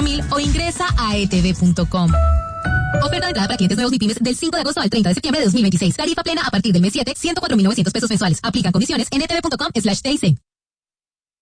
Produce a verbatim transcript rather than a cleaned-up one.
mil o ingresa a e t v punto com. Oferta de entrada para clientes nuevos MIPYMES del cinco de agosto al treinta de septiembre de dos mil veintiséis. Tarifa plena a partir del mes siete, ciento cuatro mil novecientos pesos mensuales. Aplican condiciones en e t v punto com slash t i c.